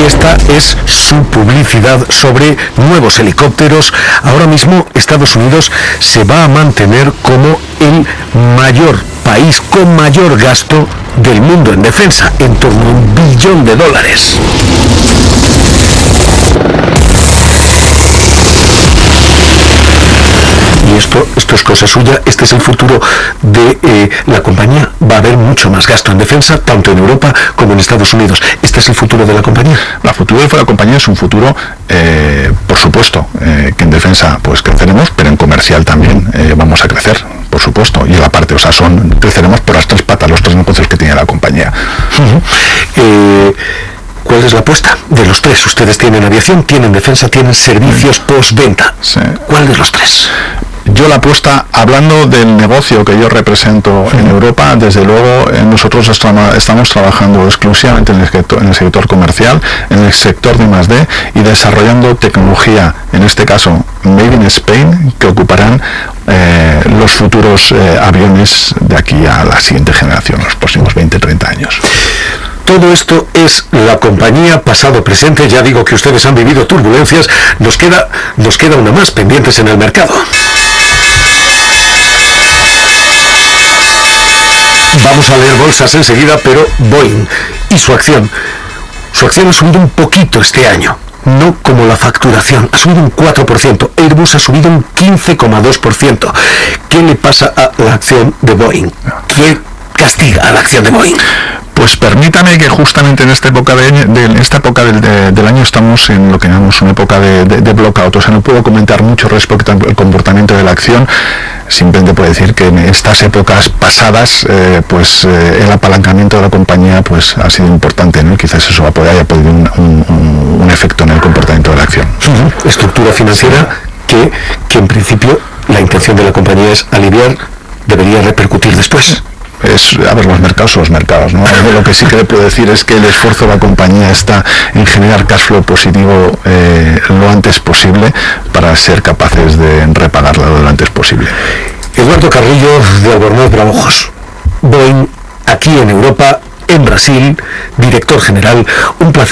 y esta es su publicidad sobre nuevos helicópteros. Ahora mismo Estados Unidos se va a mantener como el mayor país con mayor gasto del mundo en defensa, en torno a $1 billón. Y esto es cosa suya. Este es el futuro de la compañía. Va a haber mucho más gasto en defensa, tanto en Europa como en Estados Unidos. ¿Este es el futuro de la compañía? El futuro de la compañía es un futuro, por supuesto, que en defensa pues creceremos, pero en comercial también vamos a crecer, por supuesto. Y a la parte, creceremos por las tres patas, los tres negocios que tiene la compañía. ¿Cuál es la apuesta de los tres? Ustedes tienen aviación, tienen defensa, tienen servicios postventa. Sí. ¿Cuál de los tres? Yo la apuesta, hablando del negocio que yo represento en Europa, desde luego nosotros estamos trabajando exclusivamente en el sector comercial, en el sector de I+D y desarrollando tecnología, en este caso Made in Spain, que ocuparán los futuros aviones de aquí a la siguiente generación, los próximos 20-30 años. Todo esto es la compañía pasado, presente. Ya digo que ustedes han vivido turbulencias. Nos queda una más, pendientes en el mercado. Vamos a leer bolsas enseguida, pero Boeing y su acción ha subido un poquito este año, no como la facturación, ha subido un 4%, Airbus ha subido un 15,2%. ¿Qué le pasa a la acción de Boeing? ¿Qué castiga a la acción de Boeing? Pues permítame que justamente en esta época del año estamos en lo que llamamos una época de blackout. O sea, no puedo comentar mucho respecto al comportamiento de la acción. Simplemente puedo decir que en estas épocas pasadas, el apalancamiento de la compañía pues ha sido importante, ¿no? Quizás eso haya podido un efecto en el comportamiento de la acción. Estructura financiera que en principio la intención de la compañía es aliviar, debería repercutir después. Los mercados son los mercados, ¿no? Lo que sí que le puedo decir es que el esfuerzo de la compañía está en generar cash flow positivo lo antes posible para ser capaces de repagarlo lo antes posible. Eduardo Carrillo, de Albornoz Bravojos. Boeing, aquí en Europa, en Brasil, director general. Un placer.